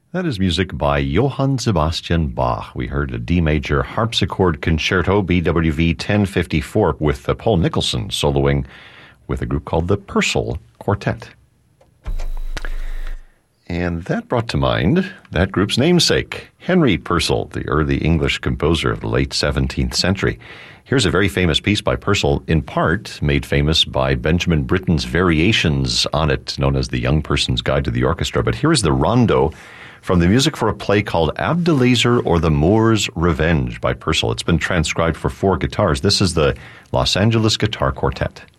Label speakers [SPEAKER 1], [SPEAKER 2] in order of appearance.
[SPEAKER 1] That is music by Johann Sebastian Bach. We heard a D major harpsichord concerto, BWV 1054, with Paul Nicholson soloing with a group called the Purcell Quartet. And that brought to mind that group's namesake, Henry Purcell, the early English composer of the late 17th century. Here's a very famous piece by Purcell, in part made famous by Benjamin Britten's variations on it, known as The Young Person's Guide to the Orchestra. But here is the rondo from the music for a play called Abdelazer or the Moor's Revenge by Purcell. It's been transcribed for 4 guitars. This is the Los Angeles Guitar Quartet.